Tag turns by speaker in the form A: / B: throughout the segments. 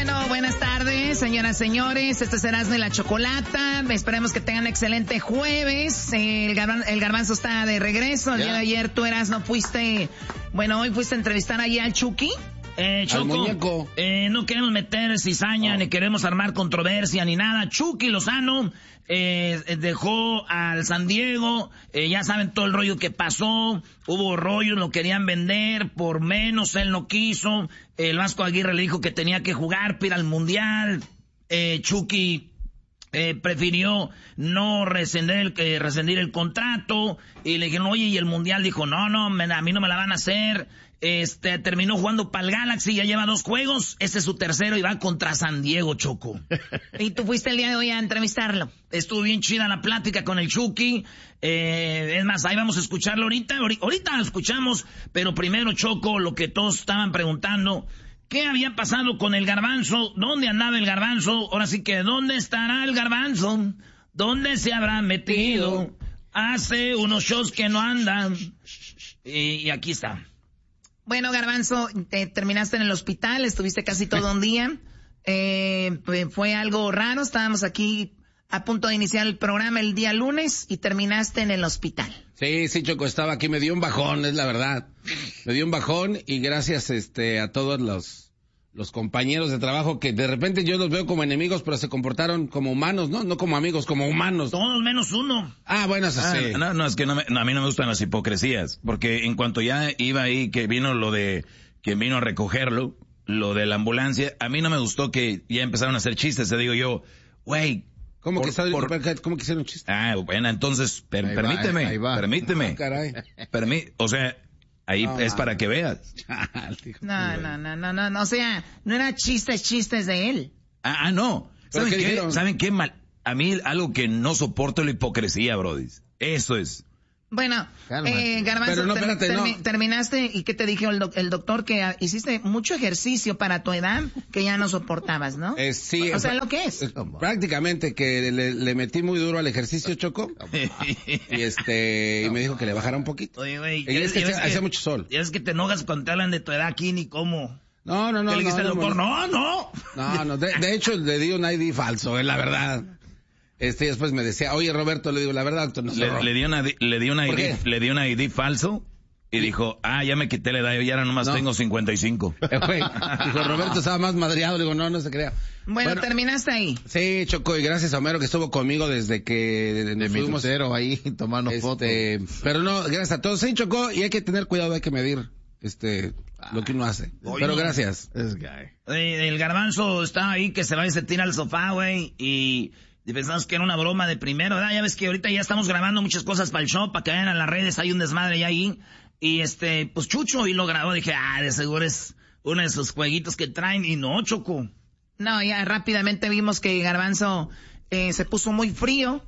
A: Bueno, buenas tardes, señoras, señores. Este es Erasmo y la Chocolata. Esperemos que tengan excelente jueves. El Garbanzo está de regreso. El día de ayer tú, Erasmo, fuiste... Bueno, hoy fuiste a entrevistar allí al Chucky.
B: Choco,
C: no queremos meter cizaña, ni queremos armar controversia, ni nada. Chucky Lozano dejó al San Diego, ya saben todo el rollo que pasó, hubo rollos, lo querían vender, por menos él no quiso, el Vasco Aguirre le dijo que tenía que jugar para ir al Mundial, Chucky prefirió no rescindir el contrato, y le dijeron, oye, y el Mundial, dijo, no, a mí no me la van a hacer. Terminó jugando para el Galaxy, ya lleva 2 juegos, este es su tercero y va contra San Diego, Choco.
A: ¿Y tú fuiste el día de hoy a entrevistarlo?
C: Estuvo bien chida la plática con el Chucky, es más, ahí vamos a escucharlo ahorita lo escuchamos, pero primero, Choco, lo que todos estaban preguntando, ¿qué había pasado con el Garbanzo? ¿Dónde andaba el Garbanzo? Ahora sí que, ¿dónde estará el Garbanzo? ¿Dónde se habrá metido? Hace unos shows que no andan, y aquí está.
A: Bueno, Garbanzo, terminaste en el hospital, estuviste casi todo un día. Fue algo raro, estábamos aquí a punto de iniciar el programa el día lunes y terminaste en el hospital.
B: Sí, Choco, estaba aquí, me dio un bajón, es la verdad. Me dio un bajón y gracias a todos los compañeros de trabajo que de repente yo los veo como enemigos, pero se comportaron como humanos, ¿no? No como amigos, como humanos.
C: Todos menos uno.
B: Ah, bueno, eso sí.
D: No, es que a mí no me gustan las hipocresías, porque en cuanto ya iba ahí, que vino lo de, que vino a recogerlo, lo de la ambulancia, a mí no me gustó que ya empezaron a hacer chistes, te digo yo, güey.
B: ¿Cómo que hicieron chistes?
D: Ah, bueno, entonces, permíteme.
B: Ah, caray.
D: O sea, ahí es para que veas.
A: No, o sea, no era chistes de él.
D: No. ¿Saben qué? A mí algo que no soporto es la hipocresía, brody. Eso es.
A: Bueno, Garbanzo, terminaste, ¿y qué te dijo el doctor? Que hiciste mucho ejercicio para tu edad, que ya no soportabas, ¿no?
B: Sí.
A: O sea, lo que es.
B: Prácticamente que le metí muy duro al ejercicio, Choco. Y me dijo que le bajara un poquito.
C: Oye, güey.
B: Y es que hacía mucho sol.
C: Ya es que te enojas cuando te hablan de tu edad aquí, ni cómo.
B: No.
C: ¿Qué le dijiste al doctor?
B: No. De hecho, le di un ID falso, es la verdad. Después me decía, oye, Roberto, le digo, la verdad, doctor, no
D: le di una ID falso y dijo, ya me quité la edad, yo ya nomás tengo 55.
B: Dijo, Roberto estaba más madreado, le digo, no se crea.
A: Bueno, terminaste ahí.
B: Sí, Choco, y gracias a Homero que estuvo conmigo desde que fuimos
E: ahí tomando fotos.
B: Pero no, gracias a todos. Sí, Choco, y hay que tener cuidado, hay que medir lo que uno hace. Pero gracias.
C: El Garbanzo estaba ahí que se va y se tira al sofá, güey, y pensamos que era una broma de primero, ¿verdad? Ya ves que ahorita ya estamos grabando muchas cosas para el show, para que vayan a las redes, hay un desmadre ya ahí. Y pues Chucho y lo grabó, dije, de seguro es uno de esos jueguitos que traen, y no, Choco.
A: No, ya rápidamente vimos que Garbanzo se puso muy frío,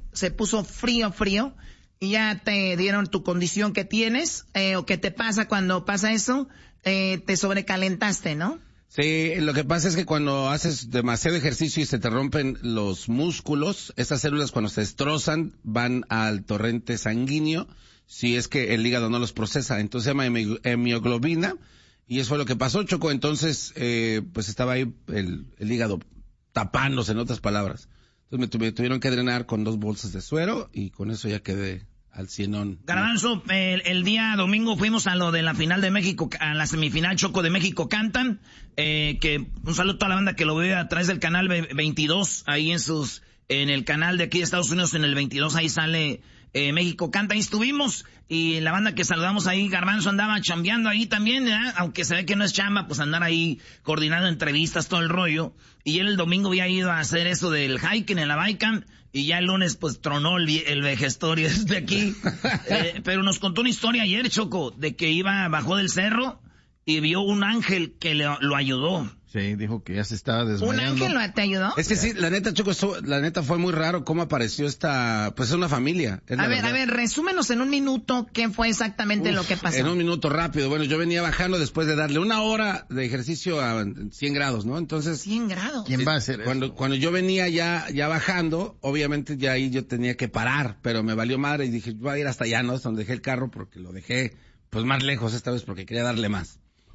A: frío, y ya te dieron tu condición que tienes, o qué te pasa cuando pasa eso, te sobrecalentaste, ¿no?
B: Sí, lo que pasa es que cuando haces demasiado ejercicio y se te rompen los músculos, esas células cuando se destrozan van al torrente sanguíneo, si es que el hígado no los procesa, entonces se llama hemoglobina, y eso fue lo que pasó, Choco. Entonces pues estaba ahí el hígado tapándose, en otras palabras. Entonces me tuvieron que drenar con 2 bolsas de suero y con eso ya quedé al cienón.
C: Garbanzo, el día domingo fuimos a lo de la final de México, a la semifinal, Choco, de México Cantan, que un saludo a toda la banda que lo ve a través del canal 22, ahí en el canal de aquí de Estados Unidos, en el 22, ahí sale México Canta, ahí estuvimos, y la banda que saludamos ahí, Garbanzo andaba chambeando ahí también, aunque se ve que no es chamba, pues andar ahí coordinando entrevistas, todo el rollo, y él el domingo había ido a hacer eso del hiking en la Baikan, y ya el lunes pues tronó el vejestorio de aquí, pero nos contó una historia ayer, Choco, de que bajó del cerro y vio un ángel que lo ayudó.
E: Sí, dijo que ya se estaba desmayando.
A: ¿Un ángel te ayudó?
B: Es que sí, la neta, Choco, la neta fue muy raro cómo apareció pues es una familia.
A: A ver, resúmenos en un minuto qué fue exactamente lo que pasó.
B: En un minuto rápido. Bueno, yo venía bajando después de darle 1 hora de ejercicio a 100 grados, ¿no? Entonces.
A: 100 grados.
E: ¿Quién va a hacer eso?
B: Cuando yo venía ya bajando, obviamente ya ahí yo tenía que parar, pero me valió madre y dije, voy a ir hasta allá, ¿no? Es donde dejé el carro porque lo dejé, pues más lejos esta vez porque quería darle más.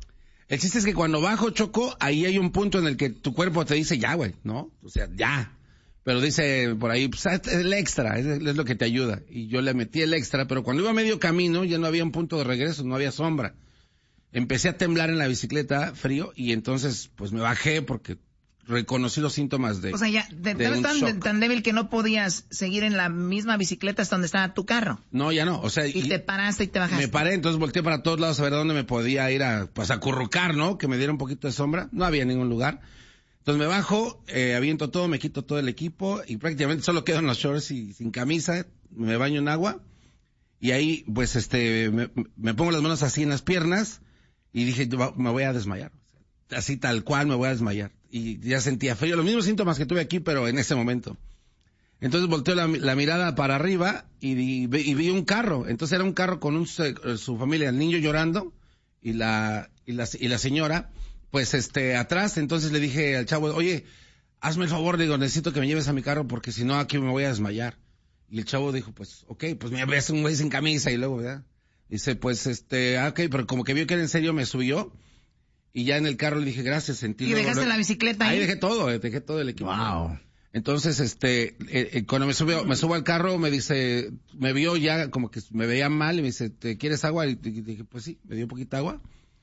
B: El chiste es que cuando bajo, Choco, ahí hay un punto en el que tu cuerpo te dice ya, güey, ¿no? O sea, ya. Pero dice por ahí, pues, el extra, es lo que te ayuda. Y yo le metí el extra, pero cuando iba a medio camino ya no había un punto de regreso, no había sombra. Empecé a temblar en la bicicleta, frío, y entonces pues me bajé porque reconocí los síntomas de...
A: O sea, ya, tan débil que no podías seguir en la misma bicicleta hasta donde estaba tu carro.
B: No, ya no, o sea...
A: Y te paraste y te bajaste.
B: Me paré, entonces volteé para todos lados a ver dónde me podía ir a acurrucar, ¿no? Que me diera un poquito de sombra. No había ningún lugar. Entonces me bajo, aviento todo, me quito todo el equipo y prácticamente solo quedo en los shorts y sin camisa, me baño en agua y ahí pues me pongo las manos así en las piernas y dije, me voy a desmayar. Así tal cual me voy a desmayar. Y ya sentía frío, los mismos síntomas que tuve aquí, pero en ese momento. Entonces volteo la mirada para arriba y vi un carro. Entonces era un carro con su familia, el niño llorando y la señora, pues atrás. Entonces le dije al chavo, oye, hazme el favor, digo, necesito que me lleves a mi carro porque si no aquí me voy a desmayar. Y el chavo dijo, pues, okay, pues me ves un güey sin camisa y luego, ¿verdad? Dice, pues, okay, pero como que vio que era en serio, me subió. Y ya en el carro le dije, gracias, sentí.
A: ¿Y dejaste la bicicleta ahí?
B: Ahí dejé todo el equipo.
E: Wow.
B: Entonces, cuando me subo al carro, me dice, me vio ya como que me veía mal y me dice, ¿te quieres agua? Y dije, pues sí, me dio poquita agua.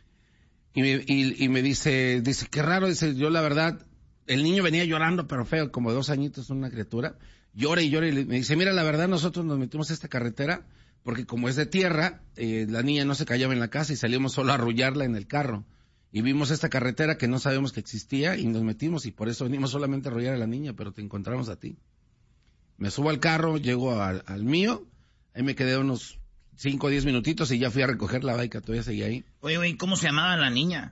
B: Y me dice, qué raro, dice, yo la verdad, el niño venía llorando, pero feo, como 2 añitos, una criatura, llora y llora, y me dice, mira, la verdad, nosotros nos metimos a esta carretera, porque como es de tierra, la niña no se callaba en la casa y salimos solo a arrullarla en el carro. Y vimos esta carretera que no sabemos que existía y nos metimos y por eso venimos solamente a arrollar a la niña, pero te encontramos a ti. Me subo al carro, llego al mío, ahí me quedé unos 5 o 10 minutitos y ya fui a recoger la bike, todavía seguía ahí.
C: Oye, güey, ¿cómo se llamaba la niña?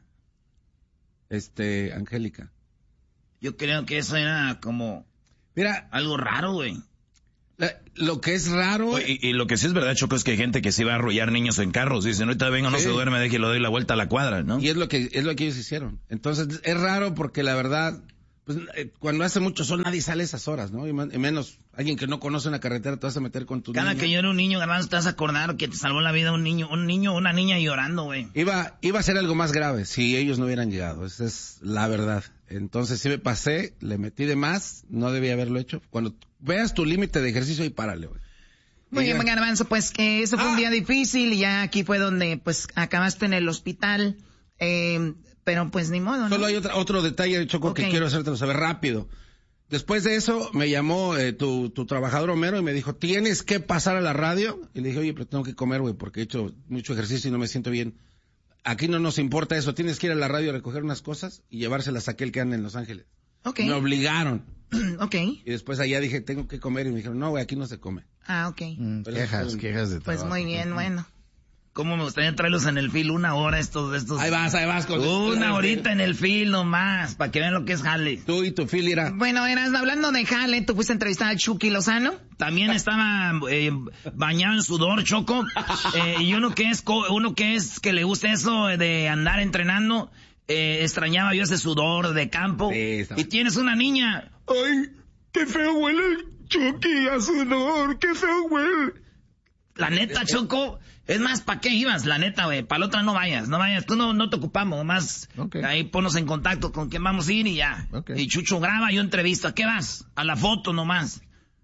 B: Angélica.
C: Yo creo que eso era como...
B: Mira,
C: algo raro, güey.
B: Lo que es raro...
D: Oye, y lo que sí es verdad, Choco, es que hay gente que sí va a arrollar niños en carros. Dicen, ahorita vengo, no se duerme, deje y lo doy la vuelta a la cuadra, ¿no?
B: Y es lo que ellos hicieron. Entonces, es raro porque la verdad, pues, cuando hace mucho sol nadie sale a esas horas, ¿no? Y menos alguien que no conoce una carretera te vas a meter con tu niño.
C: Cada que yo era un niño, además te vas a acordar que te salvó la vida un niño, una niña llorando, güey.
B: Iba a ser algo más grave si ellos no hubieran llegado. Esa es la verdad. Entonces sí me pasé, le metí de más, no debía haberlo hecho. Cuando veas tu límite de ejercicio y párale, güey.
A: Muy bien, Garbanzo, pues que eso fue un día difícil y ya aquí fue donde pues acabaste en el hospital, pero pues ni modo, ¿no?
B: Solo hay otro detalle, Choco, que quiero hacértelo saber rápido. Después de eso me llamó tu trabajador Homero y me dijo, ¿tienes que pasar a la radio? Y le dije, oye, pero tengo que comer, güey, porque he hecho mucho ejercicio y no me siento bien. Aquí no nos importa eso, tienes que ir a la radio a recoger unas cosas y llevárselas a aquel que anda en Los Ángeles.
A: Okay.
B: Me obligaron.
A: Okay.
B: Y después allá dije, tengo que comer, y me dijeron, no, güey, aquí no se come.
A: Ah, okay.
E: Quejas de trabajo.
A: Pues muy bien, bueno.
C: ¿Cómo me gustaría traerlos en el fil 1 hora estos?
B: Ahí vas.
C: Una horita en el fil nomás, para que vean lo que es jale.
B: Tú y tu fil irá.
A: Bueno, hablando de jale, tú fuiste a entrevistar a Chucky Lozano.
C: También estaba bañado en sudor, Choco. Y uno que es que le gusta eso de andar entrenando, extrañaba yo ese sudor de campo.
B: Sí,
C: y tienes una niña. Ay, qué feo huele el Chucky a sudor, qué feo huele. La neta, Choco, es más, ¿para qué ibas? La neta, güey, para la otra no vayas, tú no te ocupamos, nomás ahí ponnos en contacto con quién vamos a ir y ya. Y Chucho graba, yo entrevisto, ¿a qué vas? A la foto nomás.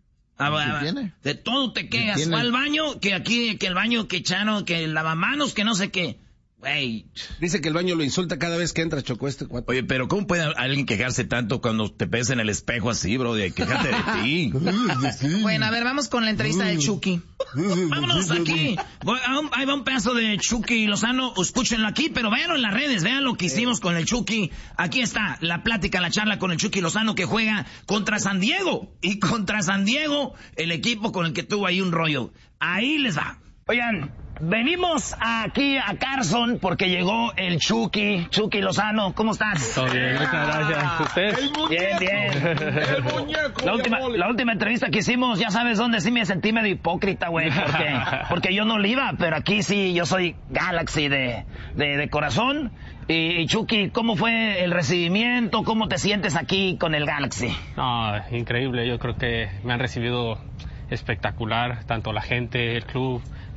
C: De todo te quedas, va al baño, que aquí, que el baño, que Chano, que el lavamanos, que no sé qué. Güey.
B: Dice que el baño lo insulta cada vez que entra, Choco, cuate.
D: Oye, pero ¿cómo puede alguien quejarse tanto cuando te ves en el espejo así, bro? De quejarte de ti.
A: Bueno, a ver, vamos con la entrevista de Chucky.
C: Vámonos aquí. Ahí va un pedazo de Chucky Lozano. Escúchenlo aquí, pero véanlo en las redes. Vean lo que hicimos con el Chucky. Aquí está la plática, la charla con el Chucky Lozano que juega contra San Diego. Y contra San Diego, el equipo con el que tuvo ahí un rollo. Ahí les va. Oigan, venimos aquí a Carson porque llegó el Chucky Lozano. ¿Cómo estás?
F: Todo bien, muchas gracias. ¿Usted?
C: Bien.
B: El muñeco.
C: La última entrevista que hicimos, ya sabes dónde sí me sentí medio hipócrita, güey, porque yo no le iba, pero aquí sí, yo soy Galaxy de corazón. Y Chucky, ¿cómo fue el recibimiento? ¿Cómo te sientes aquí con el Galaxy?
F: Increíble, yo creo que me han recibido espectacular, tanto la gente, el club,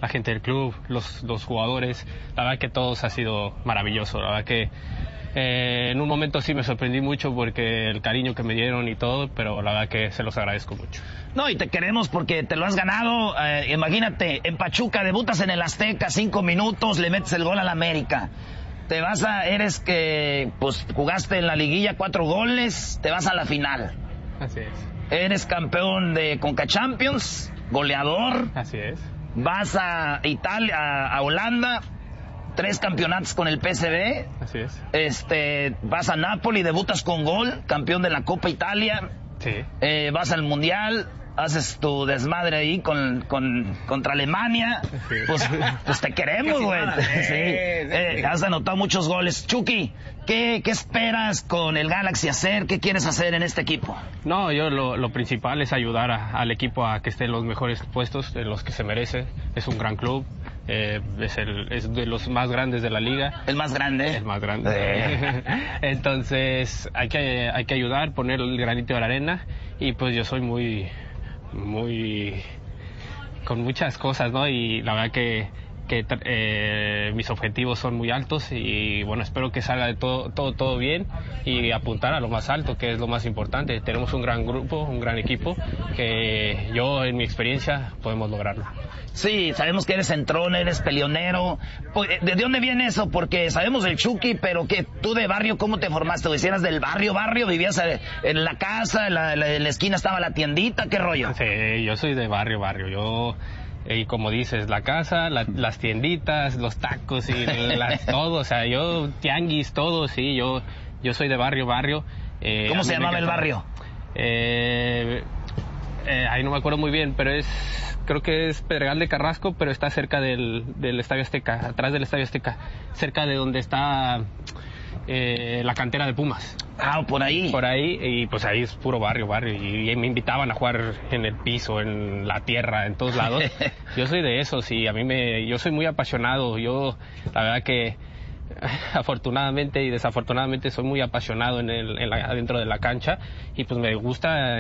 F: la gente del club, los jugadores. La verdad que todos ha sido maravilloso. La verdad que en un momento sí me sorprendí mucho porque el cariño que me dieron y todo, pero la verdad que se los agradezco mucho.
C: No, y te queremos porque te lo has ganado. Imagínate, en Pachuca debutas en el Azteca, 5 minutos, le metes el gol al América. Te vas eres que, pues, jugaste en la liguilla 4 goles, te vas a la final.
F: Así es.
C: Eres campeón de Conca Champions, goleador.
F: Así es.
C: Vas a Italia, a Holanda, 3 campeonatos con el PSV.
F: Así es.
C: Vas a Napoli, debutas con gol, campeón de la Copa Italia.
F: Sí.
C: Vas al Mundial, haces tu desmadre ahí contra Alemania.
F: Sí.
C: Pues te queremos, güey. Sí. Has anotado muchos goles. Chucky, ¿qué esperas con el Galaxy hacer? ¿Qué quieres hacer en este equipo?
F: No, yo lo principal es ayudar al equipo a que esté en los mejores puestos, en los que se merece. Es un gran club. Es de los más grandes de la liga.
C: ¿El más grande?
F: El más grande. Entonces hay que ayudar, poner el granito de la arena, y pues yo soy muy con muchas cosas, ¿no? Y la verdad que mis objetivos son muy altos, y bueno, espero que salga de todo bien y apuntar a lo más alto, que es lo más importante. Tenemos un gran grupo, un gran equipo, que yo en mi experiencia podemos lograrlo.
C: Sí, sabemos que eres entrón, eres peleonero. ¿De dónde viene eso? Porque sabemos del Chucky, pero que tú de barrio, ¿cómo te formaste? ¿O eras del barrio? ¿Vivías en la casa, en la esquina estaba la tiendita? ¿Qué rollo?
F: Sí, yo soy de barrio. Yo, y como dices, la casa, las tienditas, los tacos y todo, o sea, yo, tianguis, todo, sí, yo soy de barrio.
C: ¿Cómo se llamaba el barrio?
F: Ahí no me acuerdo muy bien, pero creo que es Pedregal de Carrasco, pero está cerca del Estadio Azteca, atrás del Estadio Azteca, cerca de donde está la cantera de Pumas.
C: Ah, por ahí.
F: Por ahí, y pues ahí es puro barrio, y me invitaban a jugar en el piso, en la tierra, en todos lados. Yo soy de esos, y yo soy muy apasionado. Yo, la verdad que afortunadamente y desafortunadamente soy muy apasionado dentro de la cancha, y pues me gusta